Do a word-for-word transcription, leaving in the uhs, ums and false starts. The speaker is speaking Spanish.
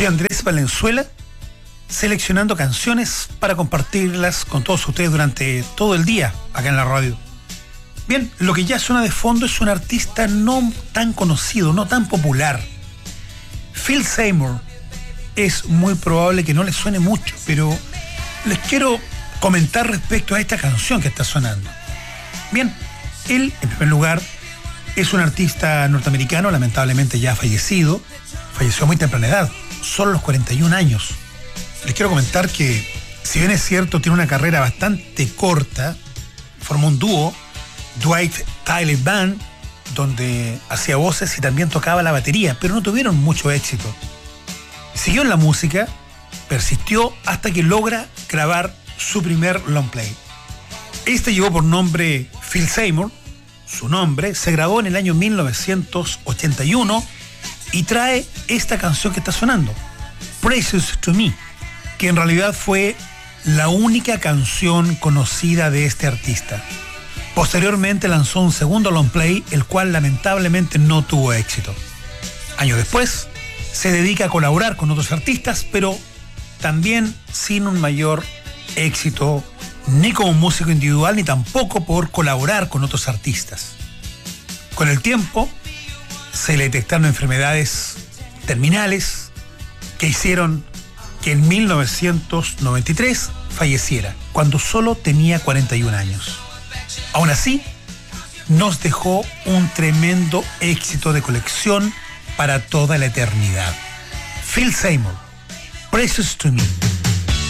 Soy Andrés Valenzuela, seleccionando canciones para compartirlas con todos ustedes durante todo el día acá en la radio. Bien, lo que ya suena de fondo es un artista no tan conocido, no tan popular. Phil Seymour. Es muy probable que no les suene mucho, pero les quiero comentar respecto a esta canción que está sonando. Bien, él, en primer lugar, es un artista norteamericano, lamentablemente ya fallecido. Falleció a muy temprana edad, solo a los cuarenta y un años. Les quiero comentar que, si bien es cierto, tiene una carrera bastante corta, formó un dúo, Dwight Tyler Band, donde hacía voces y también tocaba la batería, pero no tuvieron mucho éxito. Siguió en la música, persistió hasta que logra grabar su primer long play. Este llevó por nombre Phil Seymour. Su nombre se grabó en el año mil novecientos ochenta y uno y trae esta canción que está sonando, Precious to Me, que en realidad fue la única canción conocida de este artista. Posteriormente lanzó un segundo long play, el cual lamentablemente no tuvo éxito. Años después, se dedica a colaborar con otros artistas, pero también sin un mayor éxito, ni como músico individual, ni tampoco por colaborar con otros artistas. Con el tiempo, se le detectaron enfermedades terminales que hicieron que en mil novecientos noventa y tres falleciera, cuando solo tenía cuarenta y un años. Aún así, nos dejó un tremendo éxito de colección para toda la eternidad. Phil Seymour, Precious to Me.